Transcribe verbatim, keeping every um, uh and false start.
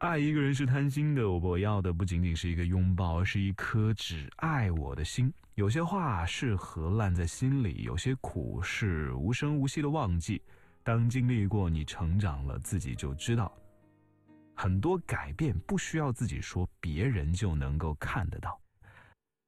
爱一个人是贪心的，我要的不仅仅是一个拥抱，而是一颗只爱我的心。有些话适合烂在心里，有些苦是无声无息的忘记。当经历过，你成长了，自己就知道，很多改变不需要自己说，别人就能够看得到。